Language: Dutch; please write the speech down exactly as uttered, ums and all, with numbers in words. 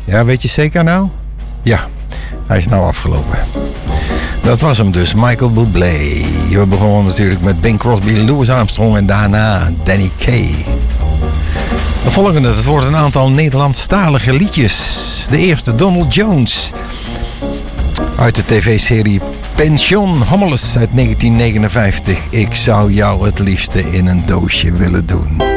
Ja, weet je zeker nou? Ja, hij is nou afgelopen. Dat was hem dus, Michael Bublé. We begonnen natuurlijk met Bing Crosby, Louis Armstrong en daarna Danny Kaye. De volgende, het wordt een aantal Nederlandstalige liedjes. De eerste, Donald Jones. Uit de tv-serie Pension Hommeles uit negentien negenenvijftig. Ik zou jou het liefste in een doosje willen doen.